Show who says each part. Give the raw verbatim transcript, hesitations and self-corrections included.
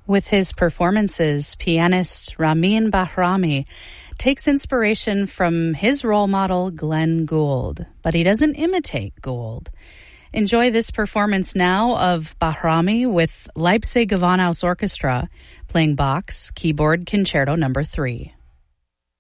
Speaker 1: With his performances, pianist Ramin Bahrami takes inspiration from his role model, Glenn Gould, but he doesn't imitate Gould. Enjoy this performance now of Bahrami with Leipzig Gewandhaus Orchestra playing Bach's Keyboard Concerto Number three.